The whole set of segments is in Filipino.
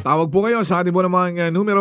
Tawag po kayo sa ating po namang numero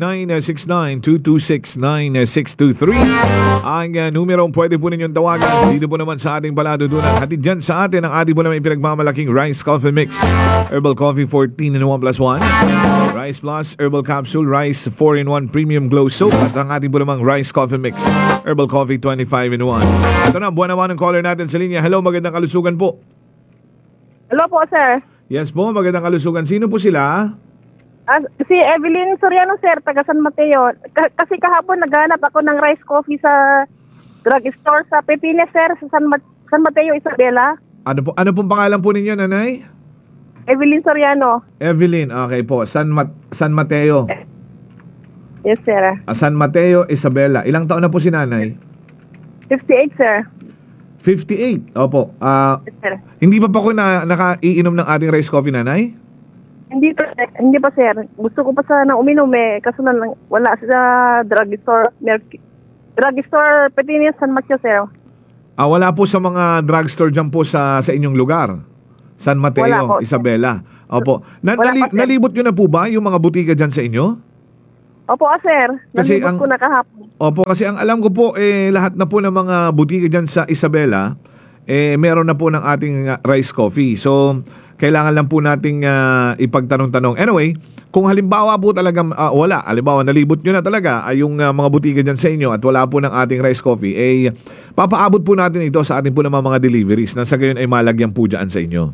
0969-226-9623. Ang numerong pwede po ninyong tawagan dito po naman sa ating paladudunan. Hatid dyan sa atin ang ating po naman pinagmamalaking Rice Coffee Mix. Herbal Coffee 14 in 1 plus 1. Rice Plus Herbal Capsule, Rice 4 in 1 Premium Glow Soap. At ang ating po namang Rice Coffee Mix. Herbal Coffee 25 in 1. Ito na, buwan naman ang caller natin sa linya. Hello, magandang kalusugan po. Hello po, sir. Yes po, magandang kalusugan. Sino po sila? Si Evelyn Soriano, sir, taga San Mateo. Kasi kahapon naghanap ako ng rice coffee sa drugstore sa Pepines, sir, sa San Mateo, Isabela. Ano pong pangalan po ninyo, nanay? Evelyn Soriano. Evelyn, okay po. San Mateo. Yes, sir. San Mateo, Isabela. Ilang taon na po si nanay? 58, sir. 58. Opo. Yes, sir. Hindi pa po ako nakaiinom ng ating rice coffee, nanay? Hindi pa, sir. Gusto ko pa sana uminom kaso na lang, wala sa drugstore. Drugstore, Pepines, San Mateo, sir. Wala po sa mga drugstore dyan po sa inyong lugar? San Mateo, po, Isabela. Opo. Wala pa, sir. Nalibot nyo na po ba yung mga butika dyan sa inyo? Opo, sir. Kasi Nalibot ko na kahapon. Opo, kasi ang alam ko po, lahat na po ng mga butika dyan sa Isabela, meron na po ng ating rice coffee. So, kailangan lang po nating ipagtanong-tanong. Anyway, kung halimbawa po talagang wala, halimbawa nalibot nyo na talaga yung mga butika dyan sa inyo at wala po ng ating rice coffee, papaabot po natin ito sa ating po ng mga deliveries na sa gayon ay malagyan po dyan sa inyo.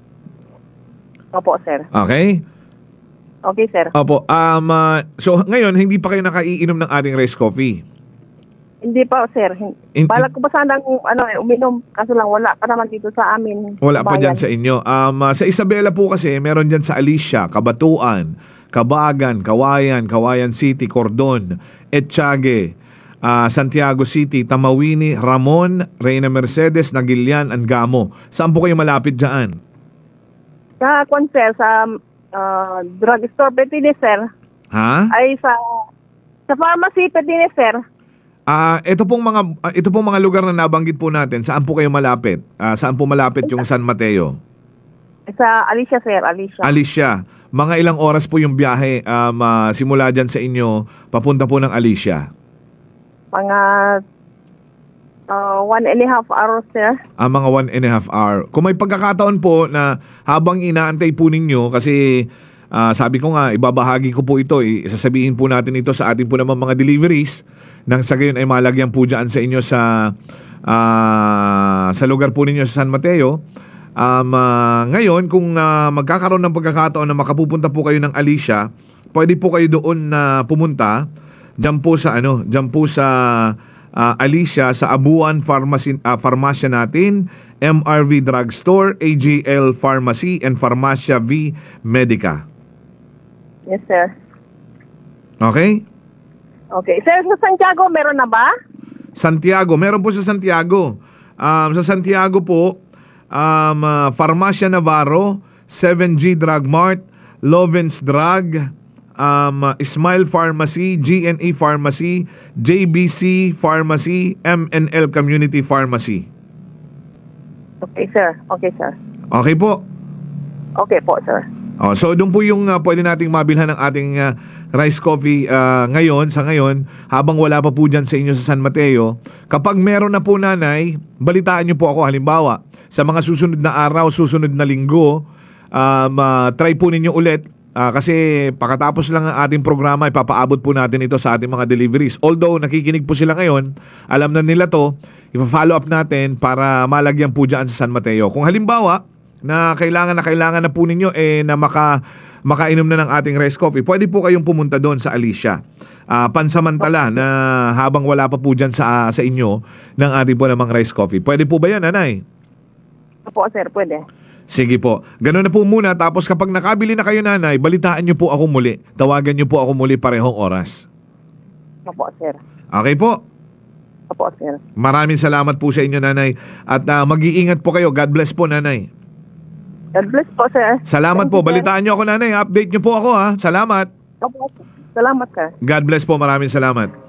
Opo, sir. Okay? Okay, sir. Opo. So, ngayon, hindi pa kayo nakaiinom ng ating rice coffee? Hindi pa, sir. Balak ko pa sanang uminom. Kaso lang, wala pa naman dito sa amin. Wala pa bayan. dyan sa inyo. Sa Isabela po kasi, meron dyan sa Alicia, Cabatuan, Cabagan, Kawayan City, Cordon, Etchage, Santiago City, Tamawini, Ramon, Reyna Mercedes, Nagilian, Angamo. Saan po kayo malapit dyan? Sa sir, sa drugstore Pepines, sir. Ha? Ay sa pharmacy Pepines, sir. Ito pong mga lugar na nabanggit po natin, saan po kayo malapit? Saan po malapit yung San Mateo? Sa Alicia, sir. Alicia. Mga ilang oras po yung biyahe simula dyan sa inyo, papunta po ng Alicia? Mga 1.5 hours, sir. Mga 1.5 hour. Kung may pagkakataon po na habang inaantay po ninyo, kasi sabi ko nga, ibabahagi ko po ito, isasabihin po natin ito sa ating po naman mga deliveries, nang sa gayon ay malagyan po dyan sa inyo sa lugar po ninyo sa San Mateo. Ngayon, kung magkakaroon ng pagkakataon na makapupunta po kayo ng Alicia, pwede po kayo doon na pumunta dyan po sa Alicia, sa Abuan Pharmacia natin, MRV Drugstore, AGL Pharmacy, and Pharmacia V Medica. Yes, sir. Okay? Okay. Sir, sa Santiago, meron na ba? Santiago, meron po sa Santiago. Sa Santiago po, Pharmacia Navarro, 7G Drug Mart, Lovens Drug, Smile Pharmacy, GNE Pharmacy, JBC Pharmacy, MNL Community Pharmacy. Okay, sir. Okay, sir. Okay po. Okay po, sir. So doon po yung pwede nating mabilhan ng ating rice coffee ngayon, habang wala pa po dyan sa inyo sa San Mateo. Kapag meron na po, nanay, balitaan nyo po ako. Halimbawa, sa mga susunod na araw, susunod na linggo, try po ninyo ulit. Kasi pagkatapos lang ang ating programa, ipapaabot po natin ito sa ating mga deliveries. Although nakikinig po sila ngayon, alam na nila to, ipa-follow up natin para malagyan po dyan sa San Mateo. Kung halimbawa, na kailangan na po ninyo na makainom na ng ating rice coffee, pwede po kayong pumunta doon sa Alicia. Pansamantala na habang wala pa po dyan sa inyo ng ating po namang rice coffee. Pwede po ba yan, nanay? Opo, sir. Pwede. Sige po. Ganun na po muna. Tapos kapag nakabili na kayo, nanay, balitaan nyo po ako muli. Tawagan nyo po ako muli parehong oras. Opo, sir. Okay po? Opo, sir. Maraming salamat po sa inyo, nanay. At mag-iingat po kayo. God bless po, nanay. God bless po, sir. Salamat po. Balitaan nyo ako, nanay. Update nyo po ako, ha. Salamat. Opo, sir. Salamat, sir. God bless po. Maraming salamat.